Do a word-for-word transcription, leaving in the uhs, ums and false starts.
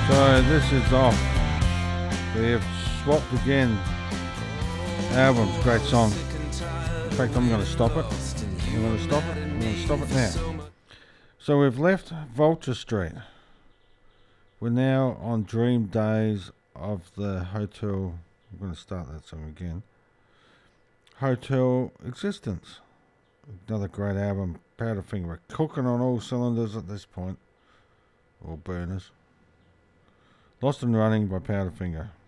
So this is off. We have swapped again. Albums, great song. In fact, I'm going to stop it. I'm going to stop it. I'm going to stop it now. So we've left Vulture Street. We're now on Dream Days of the Hotel. I'm going to start that song again. Hotel Existence. Another great album. Powderfinger. We're cooking on all cylinders at this point. Or burners. Lost and Running by Powderfinger.